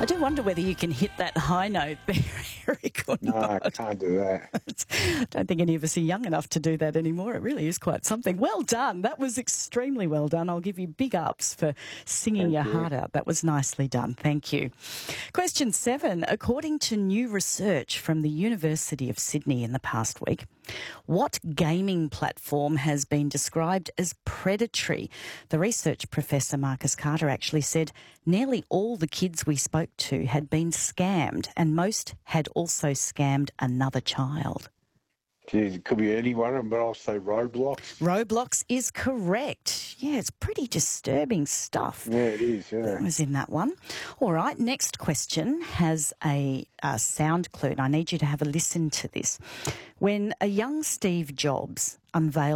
I do wonder whether you can hit that high note there, Eric, or No, I not. can't do that. I don't think any of us are young enough to do that anymore. It really is quite something. Well done. That was extremely well done. I'll give you big ups for singing your heart out. That was nicely done. Thank you. Question 7. According to new research from the University of Sydney in the past week, what gaming platform has been described as predatory? The research professor, Marcus Carter, actually said nearly all the kids we spoke to had been scammed, and most had also scammed another child. Geez, it could be any one of them, but I'll say Roblox. Roblox is correct. Yeah, it's pretty disturbing stuff. Yeah, it is, yeah. That was in that one. All right, next question has a sound clue, and I need you to have a listen to this. When a young Steve Jobs unveiled